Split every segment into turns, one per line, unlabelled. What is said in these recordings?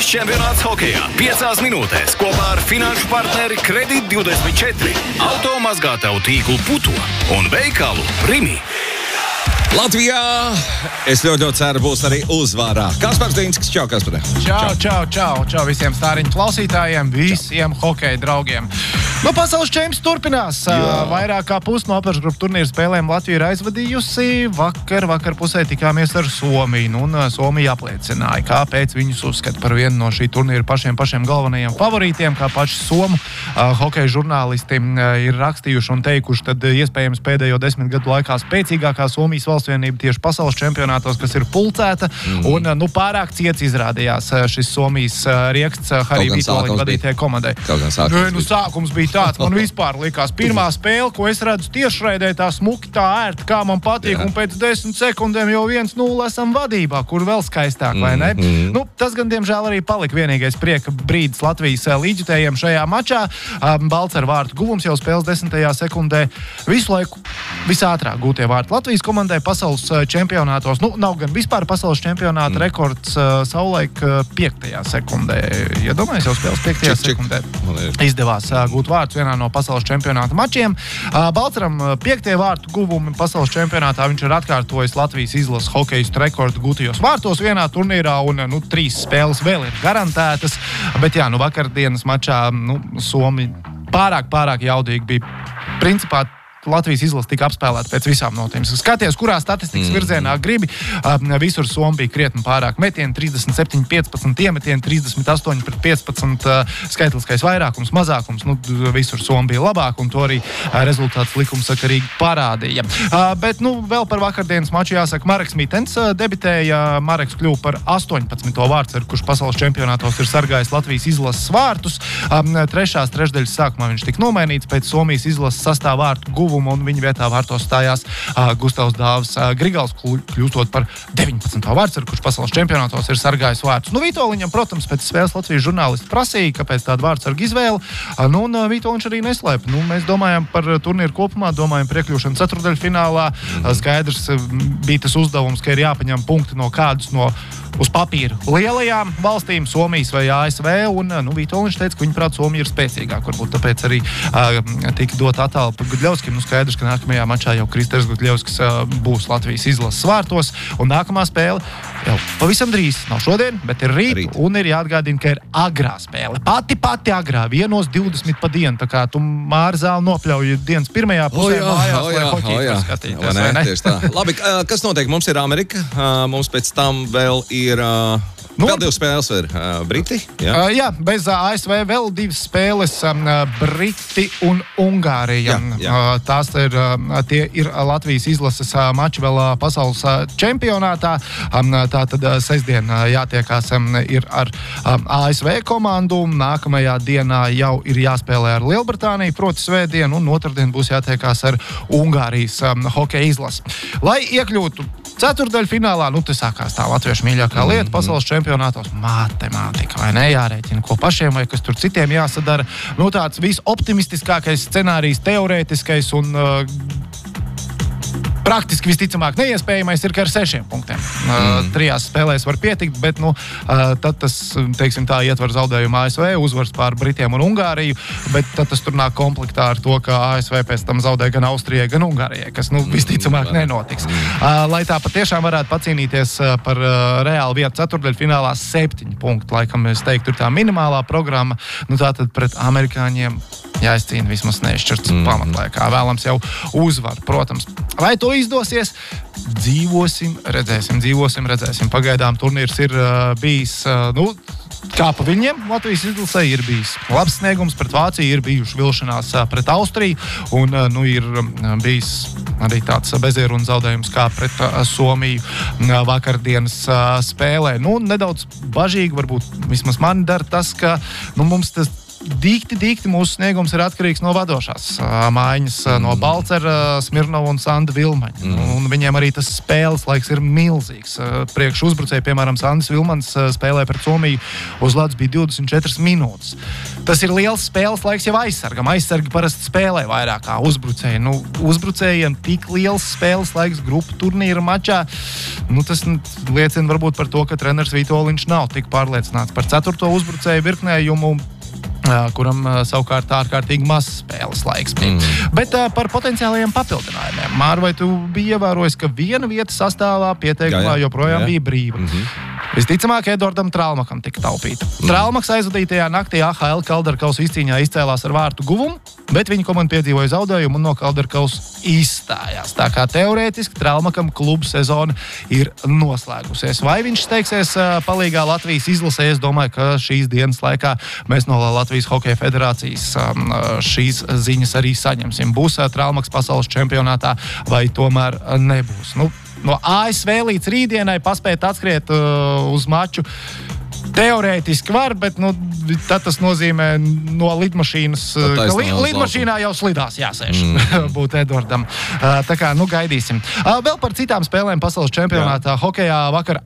Latvijas čempionāts hokejā 5 minūtēs kopā ar finanšu partneri Kredit24, automazgātavu tīklu Puto un veikalu Rimi.
Latvijā es ļoti ceru, būs arī uzvarā. Kaspars Dīnskis, čau, Kaspar.
Čau visiem stāriņu klausītājiem, visiem hokeja draugiem. Pasaules čempions turpinās. Vairāk kā pusi no apakšgrupu turnīru spēlēm Latvija ir aizvadījusi. Vakar pusē tikāmies ar Somiju, un Somija apliecināja, kāpēc viņus uzskata par vienu no šī turnīra pašiem galvenajiem favorītiem, kā paši somu hokeja žurnālisti ir rakstījuši un teikuši, tad iespējams pēdējo 10 gadu laikā spēcīgākā Somijas valstsvienība tieši pasaules čempionātos, kas ir pulcēta, un pārāk ciets izrādījās šis Somijas rieksts Harī Vitoļiņa vadītajai komandai. Sākums bija tāds, man vispār likās pirmā spēle, ko es redzu tiešraidē, tā smuki, tā ērti, kā man patīk, un pēc 10 sekundēm jau 1-0 esam vadībā, kur vēl skaistāk, vai ne? Tas gan, diemžēl, arī palika vienīgais prieka brīdis Latvijas līdzjutējiem šajā mačā. Balts ar vārtu guvums jau spēles 10. sekundē. Visu laiku visātrāk gūtie vārti Latvijas komandai pasaules čempionātos. Nav gan vispār pasaules čempionāta rekords savulaik 5. sekundē. Iedomājies, jau spēles 5. sekundē izdevās gūt vārtus vienā no pasaules čempionāta mačiem. Balcaram 5. vārtu guvumi pasaules čempionātā viņš ir atkārtojis Latvijas izlases hokejistu rekordu gūtajos vārtos vienā turnīrā, un 3 spēles vēl ir garantētas. Bet vakardienas mačā Somi pārāk jaudīgi bija. Principā Latvijas izlase tika apspēlēta pēc visām notīm. Skaties, kurā statistikas virzienā gribi. Visur Somi bija krietni pārāk metieni, 37-15, iemetieni 38-15, skaitliskais vairākums, mazākums. Visur Somi bija labāk, un to arī rezultāts likumsakarīgi parādīja. Bet vēl par vakardienas maču jāsaka, Mareks Mitens debitēja. Mareks kļuva par 18. vārtsargu, kurš pasaules čempionātos ir sargājis Latvijas izlases vārtus. Trešdaļas sākumā viņš tika nomainīts pēc Somijas izlases sastāvā vārtu guvumu, un viņa vietā vārtos stājās Gustavs Dāvis Grigals, kļūstot par 19. vārtsargu, kurš pasaules čempionātos ir sargājis vārtus. Vitoļiņam, protams, pēc spēles Latvijas žurnālisti prasīja, kāpēc tāda vārtsargu izvēle, un Vitoļiņš arī neslēpa. Mēs domājam par turnīru kopumā, domājam par iekļūšanu ceturtdaļfinālā. Skaidrs bija tas uzdevums, ka ir jāpaņem punkti no kādas no uz papīra lielajām valstīm, Somijas vai ASV, un Vitoļiņš teica, ka viņaprāt Somija ir spēcīgāk. Varbūt tāpēc arī tika dot attālu par Gudļevskim. Skaidrs, ka nākamajā mačā jau Kristers Gudļevskis būs Latvijas izlases vārtos, un nākamā spēle jau pavisam drīz, nav šodien, bet ir rīt. Un ir jāatgādina, ka ir agrā spēle. Pati agrā, 1:20 pa dienu, tā kā tu Mārzāli nopļauji dienas pirmajā pusē mājās, lai hoķiju skatītos, vai ne?
Tieši tā. Labi, kas notiek? Mums ir Amerika, mums pēc tam vēl ir vēl 2 spēles ir Briti.
Jā, bez ASV vēl 2 spēles Briti un Ungārija. Tās tie ir Latvijas izlases mači vēl pasaules čempionātā. Tātad sestdien jātiekās ir ar ASV komandu. Nākamajā dienā jau ir jāspēlē ar Lielbritāniju, proti svētdien, un otrdien būs jātiekās ar Ungārijas hokeja izlasi. Lai iekļūtu ceturtdaļfinālā, te sākās tā latviešu mīļākā lieta pasaules čempionātos - matemātika, vai ne? Jārēķina, ko pašiem vai kas tur citiem jāsadara. Tāds visoptimistiskākais scenārijs, teorētiskais un praktiski visticamāk neiespējamais ir, ka ar 6 punktiem 3 spēlēs var pietikt, bet tad tas, teiksim tā, ietver zaudējumu ASV, uzvars pār Britiem un Ungāriju, bet tad tas tur nāk komplektā ar to, ka ASV pēc tam zaudē gan Austrijai, gan Ungārijai, kas visticamāk nenotiks. Lai tā patiešām varētu pacīnīties par reālu vietu ceturtdaļfinālā, 7 punkti, laikam es teiktu, ir tā minimālā programma, tātad pret amerikāņiem jāizcīna vismaz neizšķirts pamatlaikā. Vēlams jau uzvar, protams. Vai to izdosies? Dzīvosim, redzēsim. Pagaidām turnīrs ir bijis, kā pa viņiem Latvijas izlasē ir bijis labs sniegums pret Vāciju, ir bijuši vilšanās pret Austriju, un ir bijis arī tāds bezierunu zaudējums kā pret Somiju vakardienas spēlē. Nedaudz bažīgi, varbūt vismaz man dara tas, ka mums tas dikti mūsu sniegums ir atkarīgs no vadošās mājiņas, no Balcera, Smirnova un Sanda Vilmaņa. Un viņiem arī tas spēles laiks ir milzīgs. Priekš uzbrucēji, piemēram, Sandis Vilmans spēlē pret Somiju uz ledus bija 24 minūtes. Tas ir liels spēles laiks jau aizsargam. Aizsargi parasti spēlē vairāk kā uzbrucēji. Uzbrucējiem tik liels spēles laiks grupu turnīra mačā. Tas liecina varbūt par to, ka treneris Vitoļņš nav tik pārliecināts par 4. uzbrucēju virknējumu, kuram savukārt ārkārtīgi maz spēles laiks bija. Bet par potenciālajiem papildinājumiem. Māri, vai tu biji ievērojis, ka viena vieta sastāvā pieteikumā joprojām bija brīva? Visticamāk, Edvardam Trālmakam tika taupīta. Trālmaks aizvadītajā naktī AHL Kalderkausa izcīņā izcēlās ar vārtu guvumu, bet viņa komanda piedzīvoja zaudējumu un no Kalderkausa izstājās. Tā kā teorētiski Trālmakam klubu sezona ir noslēgusies. Vai viņš steigsies palīgā Latvijas izlasē? Es domāju, ka šīs dienas laikā mēs no Latvijas Hokeja federācijas šīs ziņas arī saņemsim. Būs Trālmaks pasaules čempionātā vai tomēr nebūs? No ASV līdz rītdienai paspēt atskriet uz maču teorētiski var, bet tad tas nozīmē no lidmašīnas, ka lidmašīnā jau slidās jāsēž būt Edvardam. Tā kā, gaidīsim. Vēl par citām spēlēm pasaules čempionātā hokejā vakar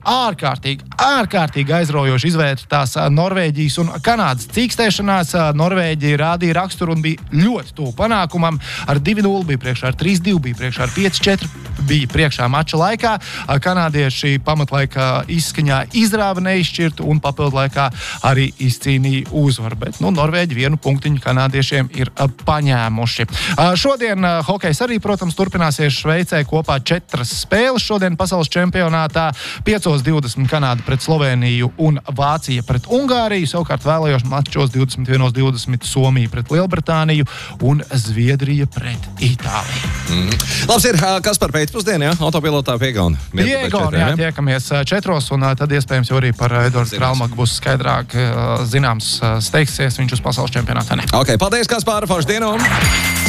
ārkārtīgi aizraujoši izvērtās Norvēģijas un Kanādas cīkstēšanās. Norvēģi rādīja raksturu un bija ļoti tuvu panākumam. Ar 2-0 bija priekšā, ar 3-2 bija priekšā, ar 5-4 bija priekšā mača laikā. Kanādieši pamatlaikā izskaņā izrāva neizšķirtu un papildu laikā arī izcīnīja uzvaru. Bet Norvēģi 1 punktiņu kanādiešiem ir paņēmuši. Šodien hokejs arī, protams, turpināsies Šveicē kopā 4 spēles. Šodien pasaules čempionātā 5:20 Kanāda pret Sloveniju un Vācija pret Ungāriju. Savukārt vēlējos mačos 21:20 Somija pret Lielbritāniju un Zviedrija pret Itāliju.
Labs ir, kas par pēcpusdienu, autopilotā piegauna.
Piegauna, tiekamies 4 un tad iespējams jau arī par Edvardu Trālmaku būs skaidrāk zināms steigsies viņš uz pasaules čempionātā.
Ok, paldies, Kaspāra, foršu dienu!